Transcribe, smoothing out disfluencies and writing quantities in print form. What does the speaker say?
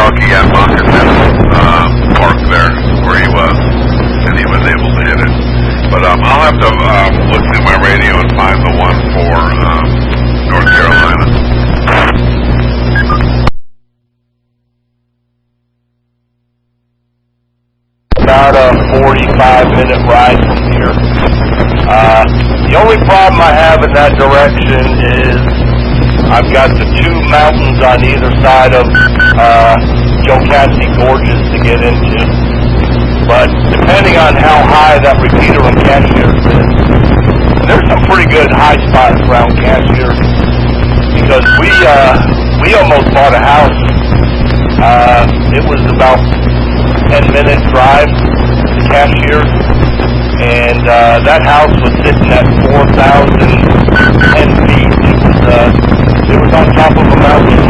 Rocky at Moccasin Park there, where he was, and he was able to hit it. But I'll have to look through my radio and find the one for North Carolina. About a 45-minute ride from here. The only problem I have in that direction is I've got the two mountains on either side of Jocassee Gorges to get into. But depending on how high that repeater on Cashiers is, there's some pretty good high spots around Cashiers, because we almost bought a house. It was about 10-minute drive to Cashiers, and that house was sitting at 4,010 feet. It was on top of a mountain.